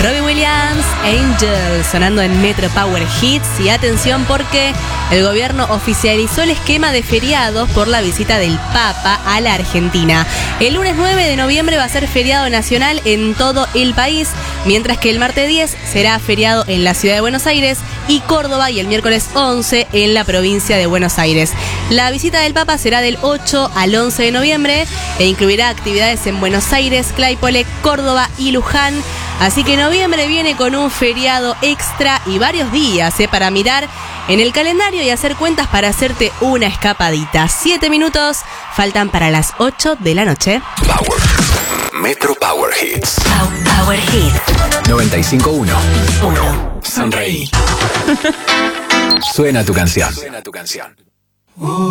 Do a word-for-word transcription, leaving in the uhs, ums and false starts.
Robbie Williams, Angel, sonando en Metro Power Hits. Y atención porque el gobierno oficializó el esquema de feriados por la visita del Papa a la Argentina. El lunes nueve de noviembre va a ser feriado nacional en todo el país, mientras que el martes diez será feriado en la ciudad de Buenos Aires y Córdoba, y el miércoles once en la provincia de Buenos Aires. La visita del Papa será del ocho al once de noviembre e incluirá actividades en Buenos Aires, Claypole, Córdoba y Luján. Así que noviembre viene con un feriado extra y varios días eh, para mirar en el calendario y hacer cuentas para hacerte una escapadita. Siete minutos faltan para las ocho de la noche. Power. Metro Power Hits. Power Hits. noventa y cinco punto uno. Uno. Sonreí. Suena tu canción. Suena tu canción.